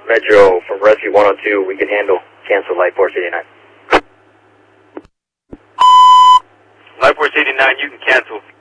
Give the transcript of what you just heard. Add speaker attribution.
Speaker 1: Metro from Rescue 102, we can handle. Cancel Light Force 89.
Speaker 2: Light Force 89, you can cancel.